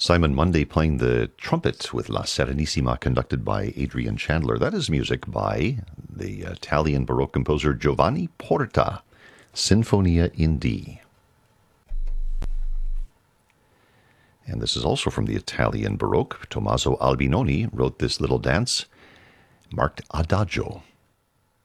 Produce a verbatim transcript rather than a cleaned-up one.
Simon Munday playing the trumpet with La Serenissima, conducted by Adrian Chandler. That is music by the Italian Baroque composer Giovanni Porta, Sinfonia in D. And this is also from the Italian Baroque. Tommaso Albinoni wrote this little dance marked Adagio.